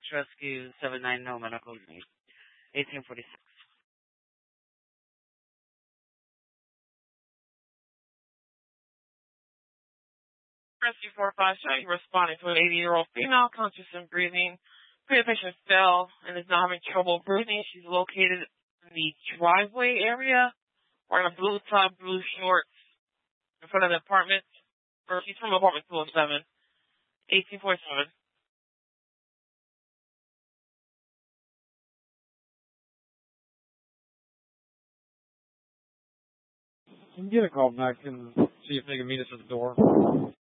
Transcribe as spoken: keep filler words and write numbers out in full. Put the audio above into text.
Rescue seven nine no medical need. eighteen forty-six. Rescue four five seven, you responding to an eighty-year-old female conscious and breathing. The patient fell and is now having trouble breathing. She's located in the driveway area, wearing a blue top, blue shorts in front of the apartment. Or she's from apartment two oh seven. eighteen forty-seven. You can get a call back and see if they can meet us at the door.